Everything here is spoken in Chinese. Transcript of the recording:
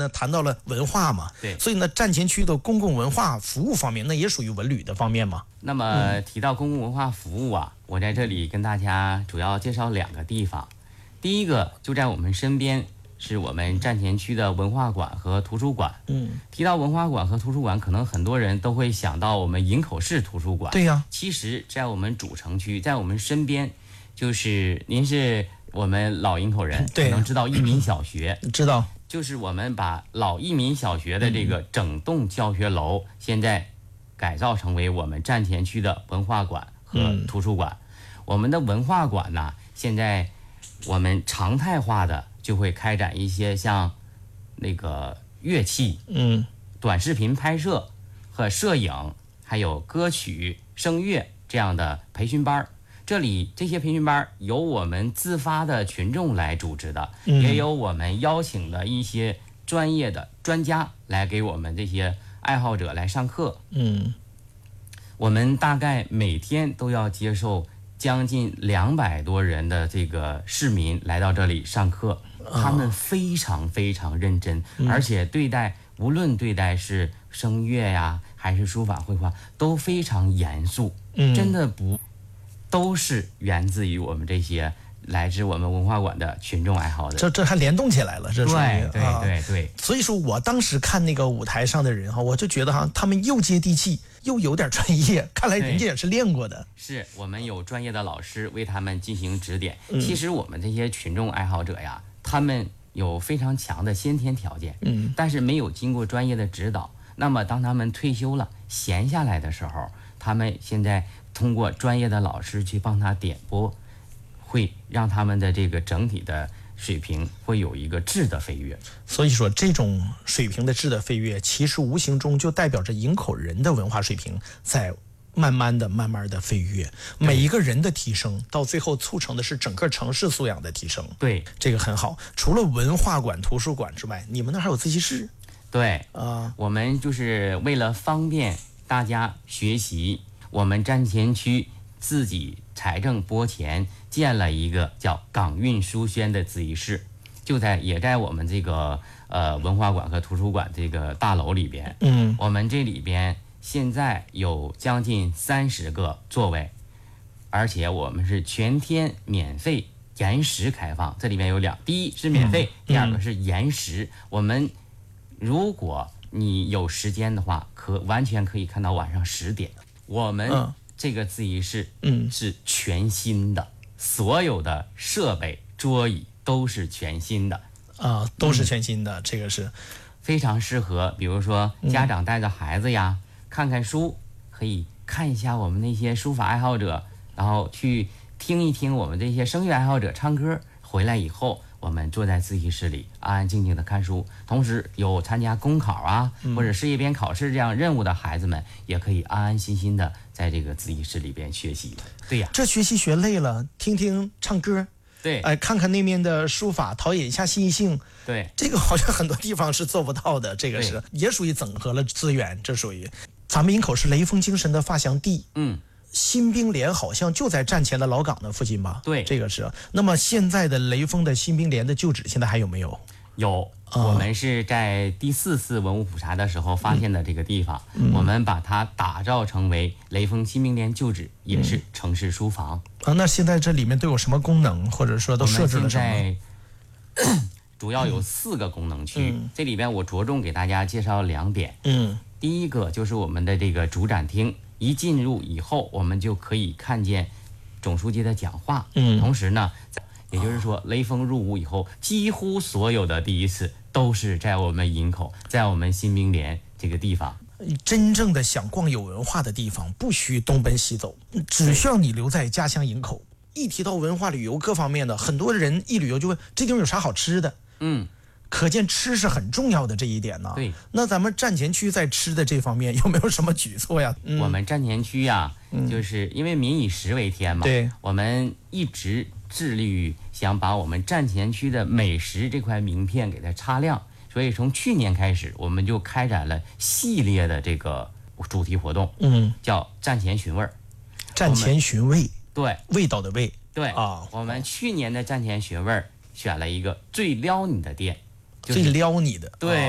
呢谈到了文化嘛， 对， 所以呢站前区的公共文化服务方面，那也属于文旅的方面嘛。 那么提到公共文化服务啊，我在这里跟大家主要介绍2个地方。第一个就在我们身边，是我们站前区的文化馆和图书馆。提到文化馆和图书馆，可能很多人都会想到我们营口市图书馆。 对呀， 其实在我们主城区，在我们身边，就是您是我们老营口人，可能知道益民小学。 知道， 就是我们把老益民小学的这个整栋教学楼，现在改造成为我们站前区的文化馆和图书馆。我们的文化馆呢，现在我们常态化的就会开展一些像那个乐器、短视频拍摄和摄影，还有歌曲、声乐这样的培训班。这里这些培训班由我们自发的群众来组织的，也有我们邀请的一些专业的专家来给我们这些爱好者来上课。我们大概每天都要接受将近200多人的这个市民来到这里上课，他们非常非常认真，而且无论对待是声乐呀，还是书法绘画，都非常严肃。真的都是源自于我们这些来自我们文化馆的群众爱好者。 这还联动起来了，这属于对。 所以说我当时看那个舞台上的人哈，我就觉得他们又接地气，又有点专业，看来人家也是练过的。 是我们有专业的老师为他们进行指点。其实我们这些群众爱好者呀，他们有非常强的先天条件，但是没有经过专业的指导。那么当他们退休了、闲下来的时候，他们现在通过专业的老师去帮他点拨，会让他们的这个整体的水平会有一个质的飞跃。 所以说这种水平的质的飞跃，其实无形中就代表着营口人的文化水平在慢慢的飞跃，每一个人的提升到最后促成的是整个城市素养的提升。 对， 这个很好。除了文化馆、图书馆之外，你们那还有自习室？ 对我们就是为了方便大家学习，我们站前区自己财政拨钱建了一个叫港韵书轩的自习室，也在我们这个文化馆和图书馆这个大楼里边。我们这里边现在有将近30个座位，而且我们是全天免费延时开放。这里面有第一是免费，第二个是延时。我们如果你有时间的话，完全可以看到晚上10点。我们这个自习室是全新的，所有的设备、桌椅都是全新的都是全新的。这个是非常适合，比如说家长带着孩子呀，看看书，可以看一下我们那些书法爱好者，然后去听一听我们这些声乐爱好者唱歌。回来以后，我们坐在自习室里安安静静的看书，同时有参加公考啊或者事业编考试这样任务的孩子们，也可以安安心心的在这个自习室里边学习。对呀， 这学习学累了，听听唱歌， 对， 看看那面的书法，陶冶一下心性。 对， 这个好像很多地方是做不到的，这个是也属于整合了资源，这属于咱们营口是雷锋精神的发祥地。新兵连好像就在站前的老港的附近吧？ 对， 这个是。那么现在的雷锋的新兵连的旧址现在还有没有？ 有，我们是在第4次文物普查的时候发现的这个地方，我们把它打造成为雷锋新兵连旧址，也是城市书房。 那现在这里面都有什么功能，或者说都设置了什么？ 我们现在主要有4个功能区，这里边我着重给大家介绍2点。第一个就是我们的这个主展厅，一进入以后，我们就可以看见总书记的讲话。同时呢，也就是说，雷锋入伍以后，几乎所有的第一次都是在我们营口，在我们新兵连这个地方。 真正的想逛有文化的地方，不需东奔西走，只需要你留在家乡营口。一提到文化旅游各方面的，很多人一旅游就问这地方有啥好吃的。可见吃是很重要的这一点呢。 对， 那咱们站前区在吃的这方面有没有什么举措呀？ 我们站前区呀，就是因为民以食为天嘛， 对， 我们一直致力于想把我们站前区的美食这块名片给它擦亮，所以从去年开始，我们就开展了系列的这个主题活动，叫站前寻味儿。 站前寻味， 对， 味道的味， 对啊。我们去年的站前寻味儿选了一个最撩你的店。 最撩你的， 对。